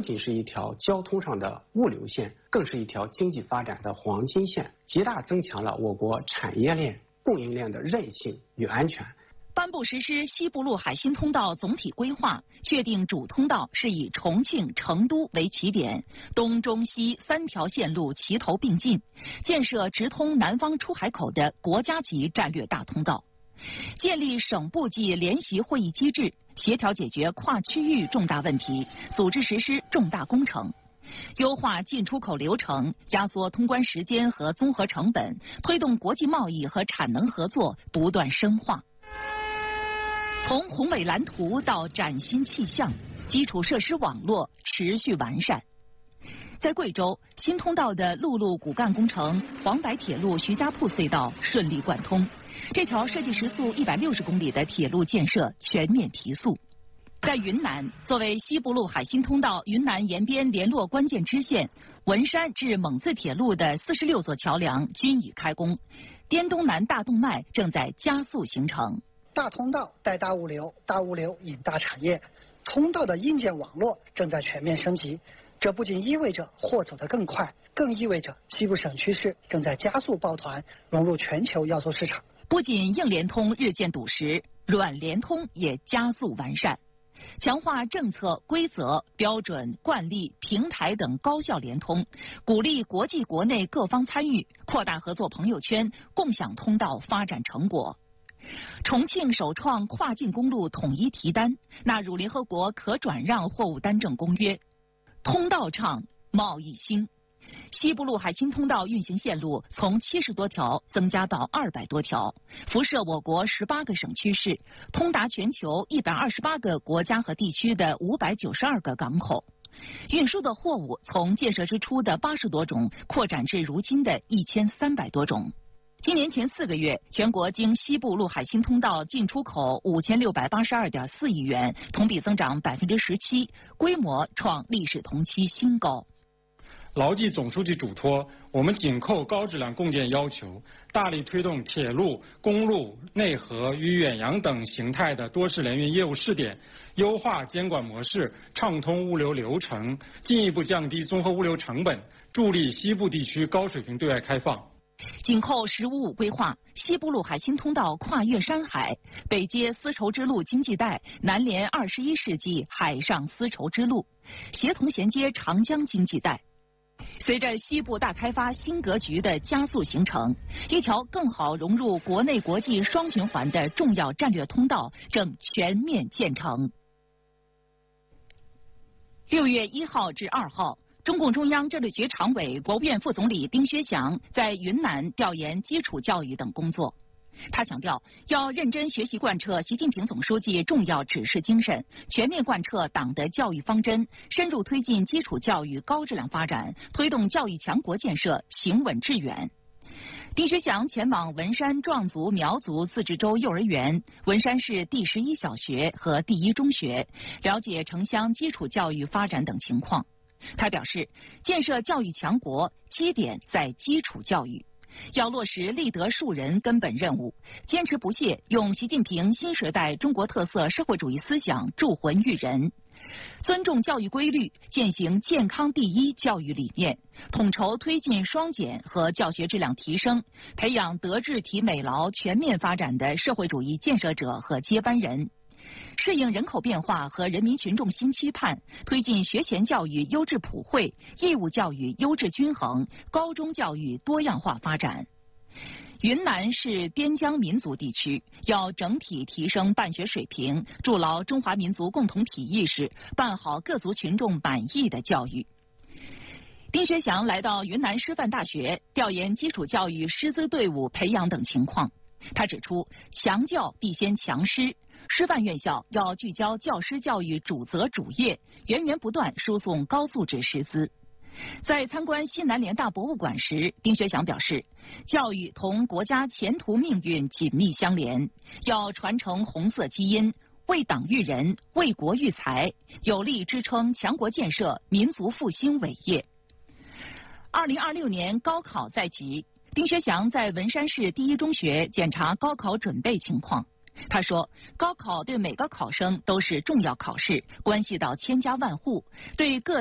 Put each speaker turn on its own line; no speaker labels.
仅是一条交通上的物流线，更是一条经济发展的黄金线，极大增强了我国产业链、供应链的韧性与安全。
颁布实施西部陆海新通道总体规划，确定主通道是以重庆、成都为起点，东、中、西3条线路齐头并进，建设直通南方出海口的国家级战略大通道。建立省部级联席会议机制，协调解决跨区域重大问题，组织实施重大工程。优化进出口流程，压缩通关时间和综合成本，推动国际贸易和产能合作不断深化。从宏伟蓝图到崭新气象，基础设施网络持续完善。在贵州，新通道的陆路骨干工程黄白铁路徐家铺隧道顺利贯通，这条设计时速160公里的铁路建设全面提速。在云南，作为西部陆海新通道云南延边联络关键支线，文山至蒙自铁路的46座桥梁均已开工，滇东南大动脉正在加速形成。
大通道带大物流，大物流引大产业，通道的硬件网络正在全面升级。这不仅意味着货走得更快，更意味着西部省区市正在加速抱团融入全球要素市场。
不仅硬联通日渐笃实，软联通也加速完善，强化政策、规则、标准、惯例、平台等高效联通，鼓励国际国内各方参与，扩大合作朋友圈，共享通道发展成果。重庆首创跨境公路统一提单，纳入联合国可转让货物单证公约。通道畅，贸易兴。西部陆海新通道运行线路从70多条增加到200多条，辐射我国18个省区市，通达全球128个国家和地区的592个港口。运输的货物从建设之初的80多种扩展至如今的1300多种。今年前4个月，全国经西部陆海新通道进出口5682.4亿元，同比增长17%，规模创历史同期新高。
牢记总书记嘱托，我们紧扣高质量共建要求，大力推动铁路、公路、内河与远洋等形态的多式联运业务试点，优化监管模式，畅通物流流程，进一步降低综合物流成本，助力西部地区高水平对外开放。
紧扣“15+5”规划，西部陆海新通道跨越山海，北接丝绸之路经济带，南连21世纪海上丝绸之路，协同衔接长江经济带。随着西部大开发新格局的加速形成，一条更好融入国内国际双循环的重要战略通道正全面建成。6月1号至2号。中共中央政治局常委、国务院副总理丁薛祥在云南调研基础教育等工作。他强调，要认真学习贯彻习近平总书记重要指示精神，全面贯彻党的教育方针，深入推进基础教育高质量发展，推动教育强国建设行稳致远。丁薛祥前往文山壮族苗族自治州幼儿园、文山市第11小学和第1中学，了解城乡基础教育发展等情况。他表示，建设教育强国基点在基础教育，要落实立德树人根本任务，坚持不懈用习近平新时代中国特色社会主义思想铸魂育人，尊重教育规律，践行健康第一教育理念，统筹推进双减和教学质量提升，培养德智体美劳全面发展的社会主义建设者和接班人。适应人口变化和人民群众新期盼，推进学前教育优质普惠、义务教育优质均衡、高中教育多样化发展。云南是边疆民族地区，要整体提升办学水平，筑牢中华民族共同体意识，办好各族群众满意的教育。丁薛祥来到云南师范大学，调研基础教育师资队伍培养等情况。他指出，强教必先强师。师范院校要聚焦教师教育主责主业，源源不断输送高素质师资。在参观西南联大博物馆时，丁薛祥表示，教育同国家前途命运紧密相连，要传承红色基因，为党育人，为国育才，有力支撑强国建设、民族复兴伟业。2026年高考在即，丁薛祥在文山市第1中学检查高考准备情况。他说，高考对每个考生都是重要考试，关系到千家万户，对各